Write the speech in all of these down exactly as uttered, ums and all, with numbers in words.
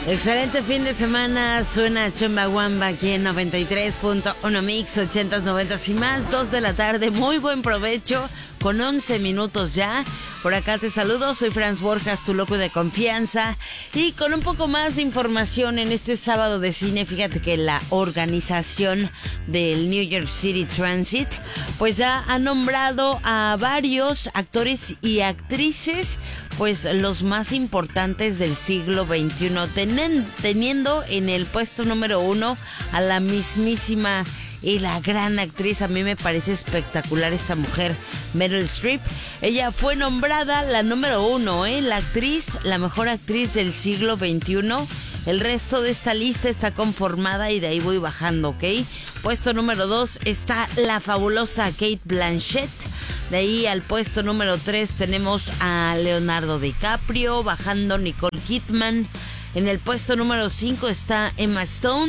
Excelente fin de semana, suena Chumbawamba aquí en noventa y tres punto uno Mix, ochentas, noventas y más, dos de la tarde, muy buen provecho, con once minutos ya. Por acá te saludo, soy Franz Borjas, tu loco de confianza, y con un poco más de información en este sábado de cine. Fíjate que la organización del New York City Transit pues ya ha nombrado a varios actores y actrices, pues los más importantes del siglo veintiuno, tenen, teniendo en el puesto número uno a la mismísima y la gran actriz. A mí me parece espectacular esta mujer, Meryl Streep. Ella fue nombrada la número uno, ¿eh? La actriz, la mejor actriz del siglo veintiuno. El resto de esta lista está conformada y de ahí voy bajando, ¿ok? Puesto número dos está la fabulosa Cate Blanchett. De ahí al puesto número tres tenemos a Leonardo DiCaprio, bajando Nicole Kidman. En el puesto número cinco está Emma Stone.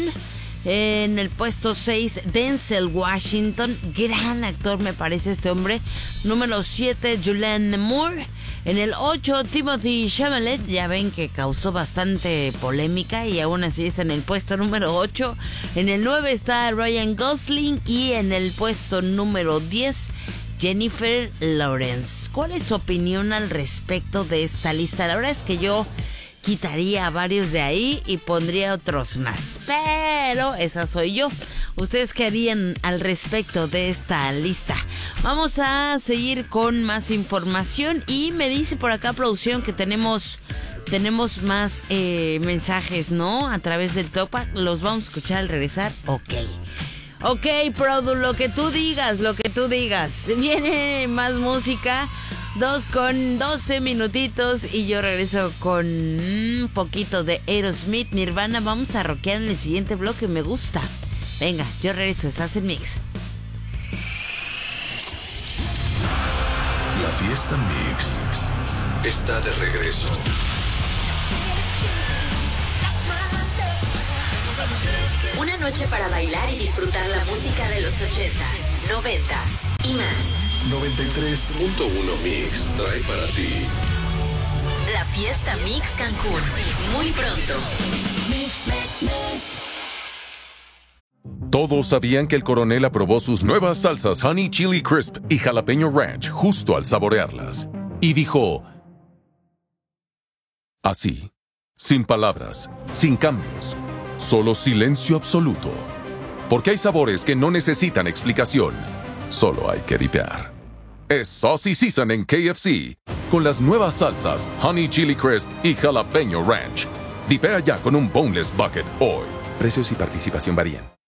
En el puesto seis, Denzel Washington, gran actor me parece este hombre. Número siete, Julianne Moore. En el ocho, Timothy Chalamet, ya ven que causó bastante polémica y aún así está en el puesto número ocho. En el nueve está Ryan Gosling y en el puesto número diez, Jennifer Lawrence. ¿Cuál es su opinión al respecto de esta lista? La verdad es que yo quitaría a varios de ahí y pondría otros más, pero esa soy yo. ¿Ustedes qué harían al respecto de esta lista? Vamos a seguir con más información y me dice por acá producción que tenemos tenemos más eh, mensajes, ¿no? A través del Topac. Los vamos a escuchar al regresar. Ok. Ok, Produ, lo que tú digas, lo que tú digas. Viene más música. Dos con doce minutitos y yo regreso con un poquito de Aerosmith, Nirvana. Vamos a rockear en el siguiente bloque, me gusta. Venga, yo regreso, estás en Mix. La fiesta Mix está de regreso. Una noche para bailar y disfrutar la música de los ochentas, noventas y más. noventa y tres punto uno Mix trae para ti la fiesta Mix Cancún, muy pronto. Todos sabían que el coronel aprobó sus nuevas salsas Honey Chili Crisp y Jalapeño Ranch justo al saborearlas. Y dijo así, sin palabras, sin cambios, solo silencio absoluto. Porque hay sabores que no necesitan explicación, solo hay que dipear. Es Saucy Season en K F C, con las nuevas salsas Honey Chili Crisp y Jalapeño Ranch. Dipea ya con un Boneless Bucket hoy. Precios y participación varían.